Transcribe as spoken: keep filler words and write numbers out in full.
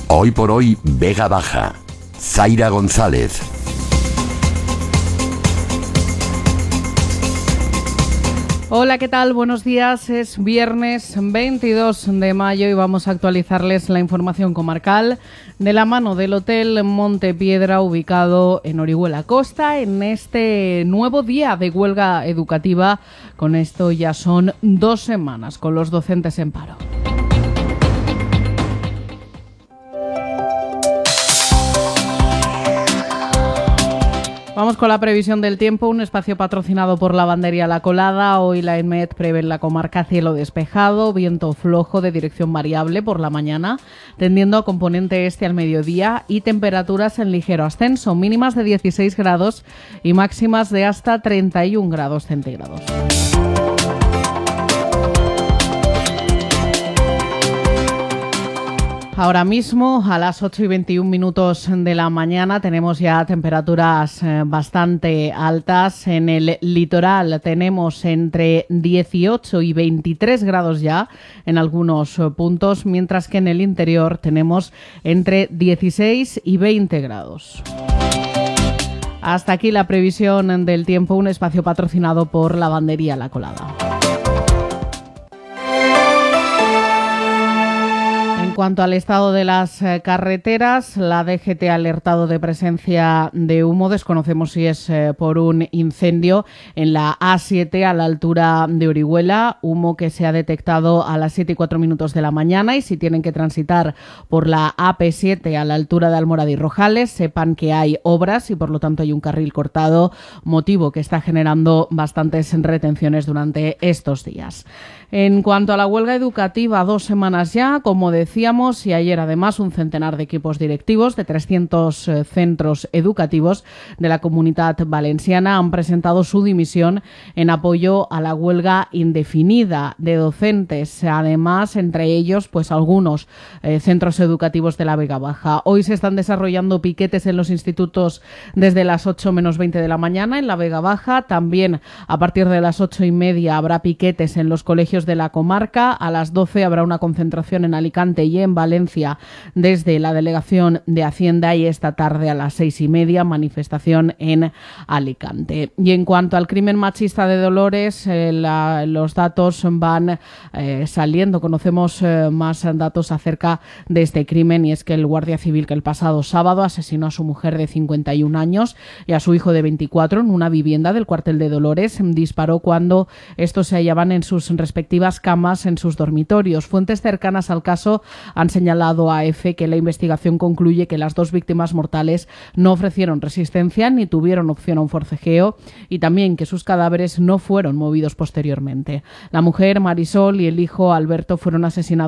Hoy por hoy, Vega Baja. Zaira González. Hola, ¿qué tal? Buenos días. Es viernes veintidós de mayo y vamos a actualizarles la información comarcal de la mano del Hotel Montepiedra, ubicado en Orihuela Costa, en este nuevo día de huelga educativa. Con esto ya son dos semanas con los docentes en paro. Vamos con la previsión del tiempo, un espacio patrocinado por Lavandería La Colada. Hoy la ENMET prevé en la comarca cielo despejado, viento flojo de dirección variable por la mañana, tendiendo a componente este al mediodía, y temperaturas en ligero ascenso, mínimas de dieciséis grados y máximas de hasta treinta y un grados centígrados. Ahora mismo, a las ocho y veintiún minutos de la mañana, tenemos ya temperaturas eh, bastante altas. En el litoral tenemos entre dieciocho y veintitrés grados ya en algunos eh, puntos, mientras que en el interior tenemos entre dieciséis y veinte grados. Hasta aquí la previsión del tiempo, un espacio patrocinado por Lavandería La Colada. En cuanto al estado de las carreteras, la D G T ha alertado de presencia de humo. Desconocemos si es eh, por un incendio en la A siete a la altura de Orihuela, humo que se ha detectado a las siete y cuatro minutos de la mañana, y si tienen que transitar por la A P siete a la altura de Almorada y Rojales, sepan que hay obras y por lo tanto hay un carril cortado, motivo que está generando bastantes retenciones durante estos días. En cuanto a la huelga educativa, dos semanas ya, como decíamos, y ayer además un centenar de equipos directivos de trescientos eh, centros educativos de la Comunidad Valenciana han presentado su dimisión en apoyo a la huelga indefinida de docentes. Además, entre ellos, pues algunos eh, centros educativos de la Vega Baja. Hoy se están desarrollando piquetes en los institutos desde las ocho menos veinte de la mañana en la Vega Baja. También a partir de las ocho y media habrá piquetes en los colegios de la comarca. A las doce habrá una concentración en Alicante y en Valencia desde la Delegación de Hacienda, y esta tarde a las seis y media manifestación en Alicante. Y en cuanto al crimen machista de Dolores, eh, la, los datos van eh, saliendo. Conocemos eh, más datos acerca de este crimen, y es que el guardia civil que el pasado sábado asesinó a su mujer de cincuenta y un años y a su hijo de veinticuatro en una vivienda del cuartel de Dolores disparó cuando estos se hallaban en sus respectivos camas en sus dormitorios. Fuentes cercanas al caso han señalado a EFE que la investigación concluye que las dos víctimas mortales no ofrecieron resistencia ni tuvieron opción a un forcejeo, y también que sus cadáveres no fueron movidos posteriormente. La mujer, Marisol, y el hijo, Alberto, fueron asesinados